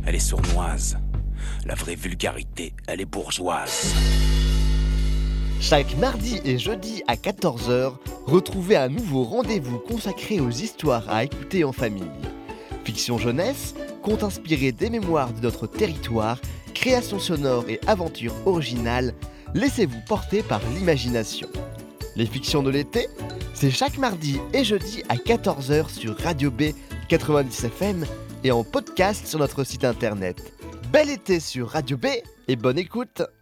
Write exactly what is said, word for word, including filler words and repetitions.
elle est sournoise. La vraie vulgarité, elle est bourgeoise. Chaque mardi et jeudi à quatorze heures, retrouvez un nouveau rendez-vous consacré aux histoires à écouter en famille. Fiction jeunesse, contes inspirés des mémoires de notre territoire, créations sonores et aventures originales, laissez-vous porter par l'imagination. Les fictions de l'été, c'est chaque mardi et jeudi à quatorze heures sur Radio B quatre-vingt-dix F M et en podcast sur notre site internet. Bel été sur Radio B et bonne écoute!